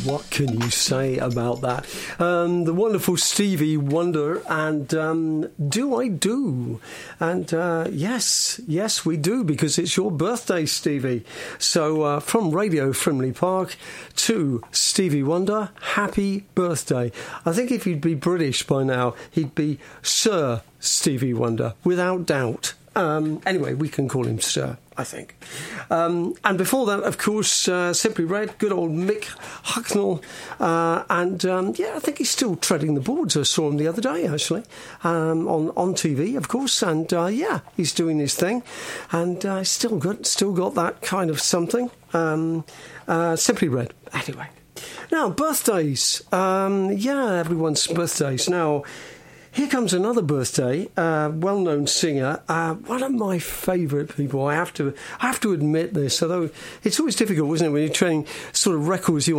what can you say about that? The wonderful Stevie Wonder and Do I Do? And yes, we do, because it's your birthday, Stevie. So from Radio Frimley Park to Stevie Wonder, happy birthday. I think if he'd be British by now, he'd be Sir Stevie Wonder, without doubt. Anyway, we can call him Sir, I think. And before that, of course, Simply Red, good old Mick Hucknall. I think he's still treading the boards. I saw him the other day, actually, on TV, of course. And, he's doing his thing. And still got that kind of something. Simply Red, anyway. Now, birthdays. Everyone's birthdays. Now, here comes another birthday, well-known singer, one of my favourite people. I have to admit this, although it's always difficult, isn't it, when you're training sort of records you